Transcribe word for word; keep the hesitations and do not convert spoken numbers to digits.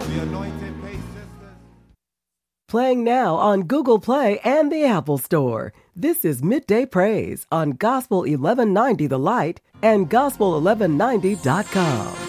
The anointed pace sisters. Playing now on Google Play and the Apple Store. This is Midday Praise on Gospel eleven ninety The Light and gospel eleven ninety dot com.